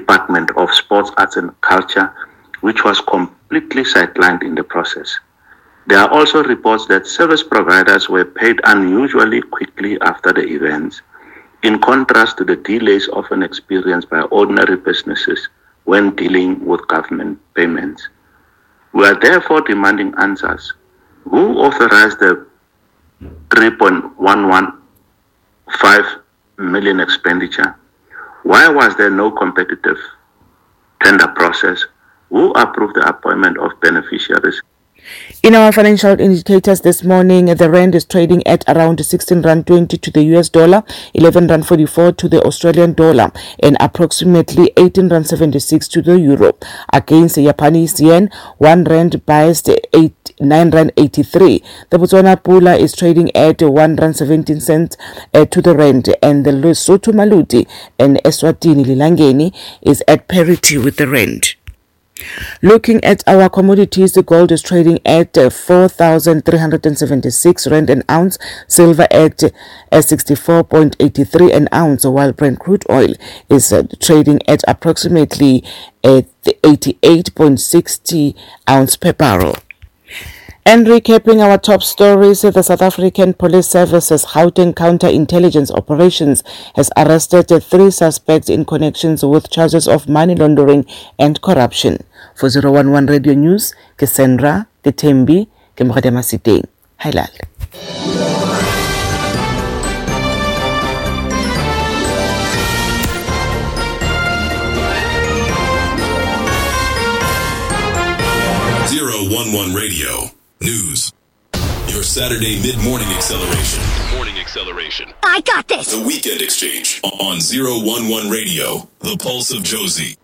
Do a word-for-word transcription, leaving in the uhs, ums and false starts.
Department of Sports, Arts and Culture, which was completely sidelined in the process. There are also reports that service providers were paid unusually quickly after the events, in contrast to the delays often experienced by ordinary businesses when dealing with government payments. We are therefore demanding answers. Who authorized the three point one one five million expenditure? Why was there no competitive tender process? Who approved the appointment of beneficiaries? In our financial indicators this morning, the rand is trading at around sixteen rand twenty to the U S dollar, eleven rand forty-four to the Australian dollar, and approximately eighteen rand seventy-six to the euro. Against the Japanese yen, one rand buys nine rand eighty-three. The Botswana pula is trading at one rand seventeen cents uh, to the rand, and the Lesotho Maluti and Eswatini Lilangeni is at parity with the rand. Looking at our commodities, the gold is trading at uh, four thousand three hundred seventy-six rand an ounce, silver at uh, sixty-four point eight three an ounce, while Brent crude oil is uh, trading at approximately uh, eighty-eight point six zero ounce per barrel. And recapping our top stories, the South African Police Service's Gauteng Counterintelligence Operations has arrested three suspects in connections with charges of money laundering and corruption. For zero one one Radio News, Cassandra, Ketembi, Kemhodema Siteng. Hailal. zero one one Radio News. Your Saturday mid-morning acceleration. Morning acceleration. I got this. The Weekend Exchange on zero one one Radio, the pulse of Josie.